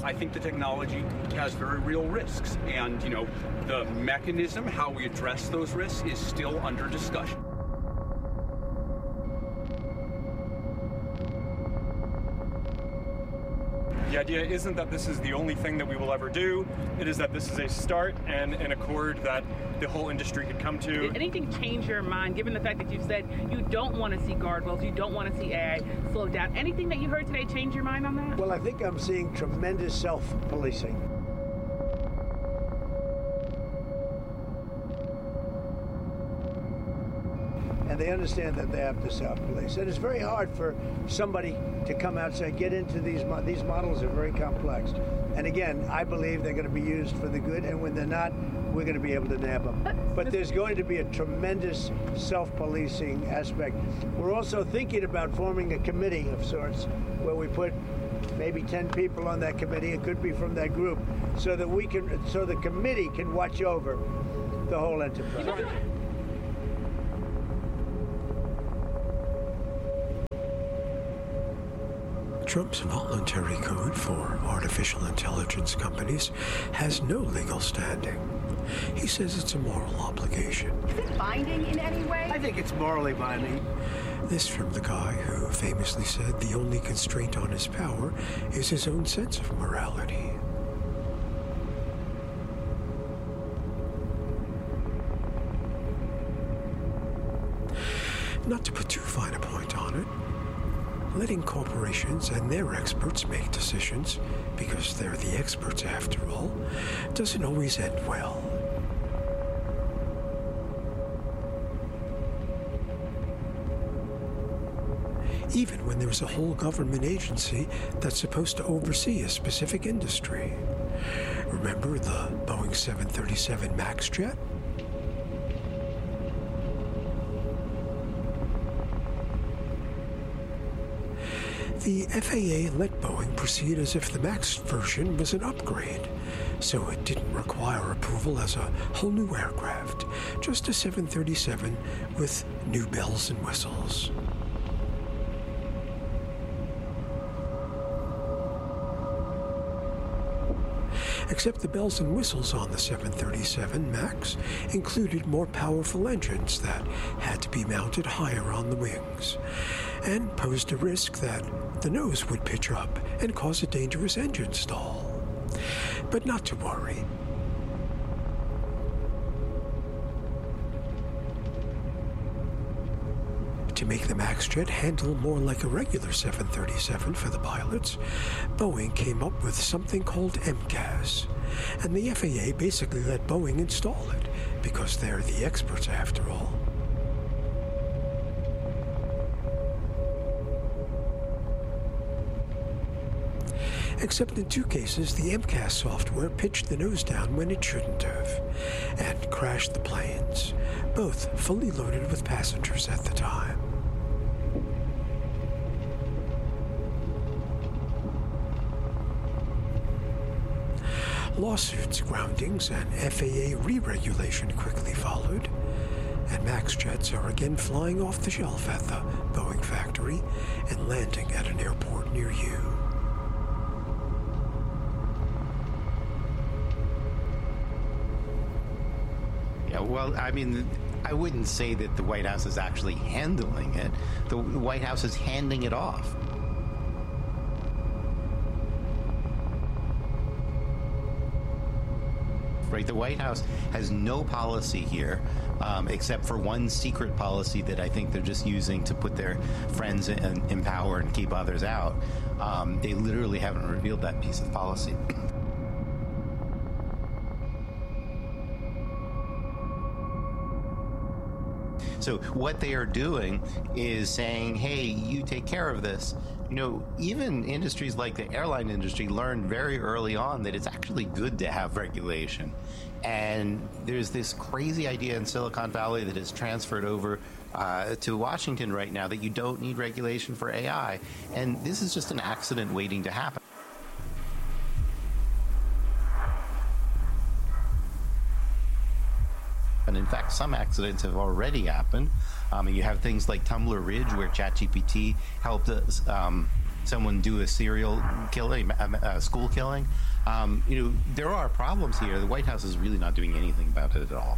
I think the technology has very real risks, and the mechanism, how we address those risks, is still under discussion. The idea isn't that this is the only thing that we will ever do. It is that this is a start and an accord that the whole industry could come to. Did anything change your mind, given the fact that you said you don't want to see guardrails, you don't want to see AI slow down? Anything that you heard today change your mind on that? Well, I think I'm seeing tremendous self-policing. And they understand that they have to self-police. And it's very hard for somebody to come out and say, get into these models are very complex. And again, I believe they're going to be used for the good, and when they're not, we're going to be able to nab them. But there's going to be a tremendous self-policing aspect. We're also thinking about forming a committee of sorts where we put maybe 10 people on that committee. It could be from that group, so that so the committee can watch over the whole enterprise. Trump's voluntary code for artificial intelligence companies has no legal standing. He says it's a moral obligation. Is it binding in any way? I think it's morally binding. This from the guy who famously said the only constraint on his power is his own sense of morality. Not to put too fine a point on it, letting corporations and their experts make decisions, because they're the experts after all, doesn't always end well. Even when there's a whole government agency that's supposed to oversee a specific industry. Remember the Boeing 737 MAX jet? The FAA let Boeing proceed as if the MAX version was an upgrade, so it didn't require approval as a whole new aircraft, just a 737 with new bells and whistles. Except the bells and whistles on the 737 MAX included more powerful engines that had to be mounted higher on the wings, and posed a risk that the nose would pitch up and cause a dangerous engine stall. But not to worry. To make the MAX jet handle more like a regular 737 for the pilots, Boeing came up with something called MCAS, and the FAA basically let Boeing install it, because they're the experts after all. Except in two cases, the MCAS software pitched the nose down when it shouldn't have, and crashed the planes, both fully loaded with passengers at the time. Lawsuits, groundings, and FAA re-regulation quickly followed, and MAX jets are again flying off the shelf at the Boeing factory and landing at an airport near you. Yeah, well, I mean, I wouldn't say that the White House is actually handling it. The White House is handing it off. Right, the White House has no policy here, except for one secret policy that I think they're just using to put their friends in power and keep others out. They literally haven't revealed that piece of policy. So what they are doing is saying, hey, you take care of this. You know, even industries like the airline industry learned very early on that it's actually good to have regulation. And there's this crazy idea in Silicon Valley that is transferred over to Washington right now that you don't need regulation for AI. And this is just an accident waiting to happen. And in fact, some accidents have already happened. You have things like Tumbler Ridge, where ChatGPT helped us someone do a serial killing, a school killing. There are problems here. The White House is really not doing anything about it at all.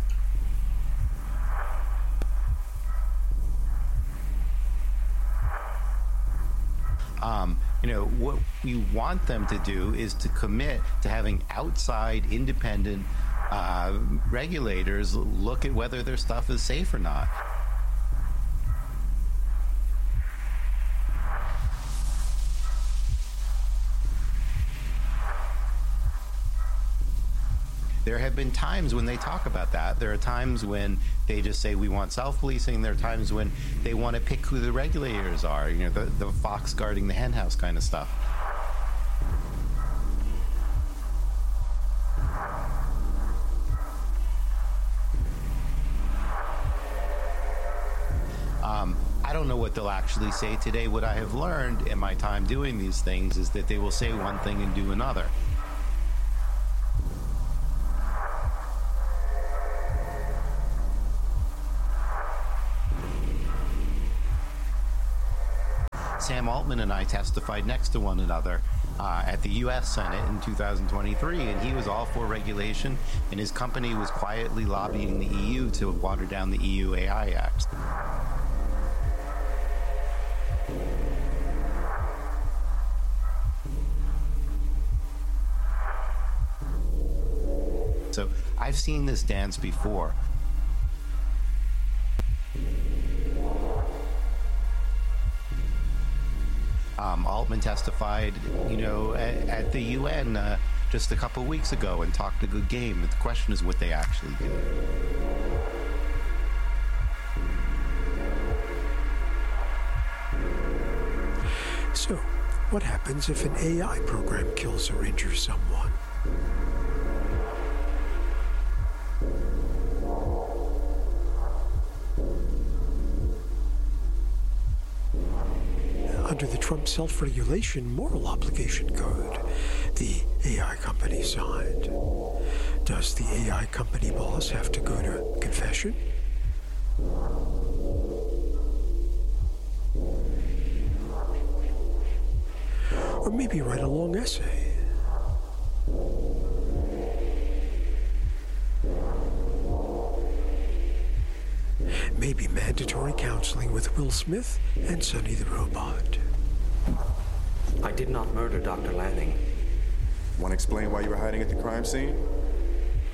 What we want them to do is to commit to having outside independent regulators look at whether their stuff is safe or not. There have been times when they talk about that. There are times when they just say we want self-policing. There are times when they want to pick who the regulators are, the fox guarding the henhouse kind of stuff. I don't know what they'll actually say today. What I have learned in my time doing these things is that they will say one thing and do another. Sam Altman and I testified next to one another at the U.S. Senate in 2023, and he was all for regulation, and his company was quietly lobbying the EU to water down the EU AI Act. So I've seen this dance before. Altman testified, at the UN just a couple of weeks ago and talked a good game. The question is what they actually do. So, what happens if an AI program kills or injures someone? Under the Trump Self-Regulation Moral Obligation Code the AI company signed, does the AI company boss have to go to confession? Or maybe write a long essay? Maybe mandatory counseling with Will Smith and Sonny the Robot. I did not murder Dr. Lanning. Want to explain why you were hiding at the crime scene?